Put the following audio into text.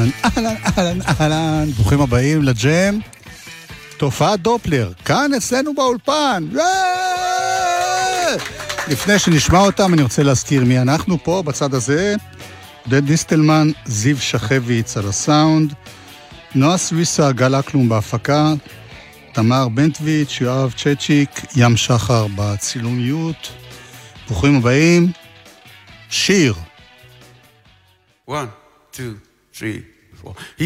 אהלן, אהלן, אהלן, אהלן, ברוכים הבאים לג'ם, תופעת דופלר, כאן אצלנו באולפן. לפני שנשמע אותם, אני רוצה להזכיר מי אנחנו פה, בצד הזה, עודד דיסטלמן, זיו שחביץ על הסאונד, נועה סוויסה, גל אקלום בהפקה, תמר בנטוויץ', יואב צ'צ'יק, ים שחר בצילומיות. ברוכים הבאים, שיר. 1, 2, 3, 4